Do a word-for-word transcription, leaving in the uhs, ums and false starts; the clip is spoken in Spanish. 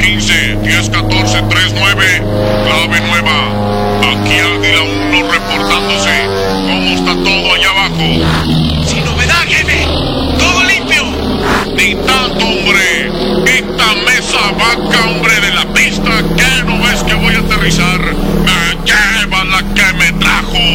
quince, diez, catorce, tres, nueve. Clave nueva. Aquí Águila uno reportándose. ¿Cómo está todo allá abajo?